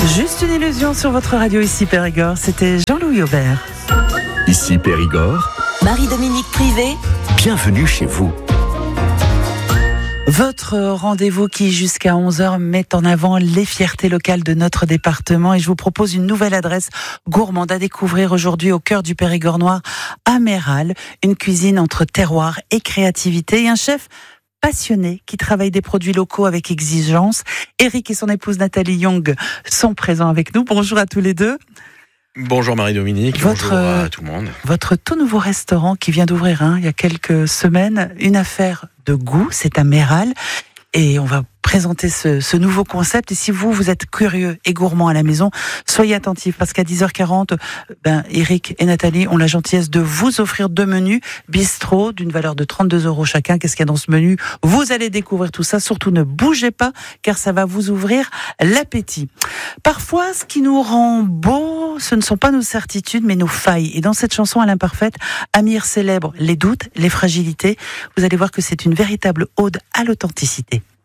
Juste une illusion sur votre radio ici Périgord, c'était Jean-Louis Aubert. Ici Périgord, Marie-Dominique Privé, bienvenue chez vous. Votre rendez-vous qui, jusqu'à 11h, met en avant les fiertés locales de notre département et je vous propose une nouvelle adresse gourmande à découvrir aujourd'hui au cœur du Périgord noir, à Méral, une cuisine entre terroir et créativité et un chef passionné qui travaille des produits locaux avec exigence. Eric et son épouse Nathalie Young sont présents avec nous. Bonjour à tous les deux. Bonjour Marie-Dominique, bonjour à tout le monde. Votre tout nouveau restaurant qui vient d'ouvrir il y a quelques semaines, une affaire de goût, c'est à Méral. Et on va présenter ce nouveau concept. Et si vous êtes curieux et gourmand à la maison, soyez attentifs parce qu'à 10h40, Eric et Nathalie ont la gentillesse de vous offrir 2 menus bistrot d'une valeur de 32 € chacun. Qu'est-ce qu'il y a dans ce menu? Vous allez découvrir tout ça. Surtout ne bougez pas car ça va vous ouvrir l'appétit. Parfois, ce qui nous rend beau, ce ne sont pas nos certitudes mais nos failles. Et dans cette chanson à l'imparfaite, Amir célèbre les doutes, les fragilités. Vous allez voir que c'est une véritable ode à l'authenticité.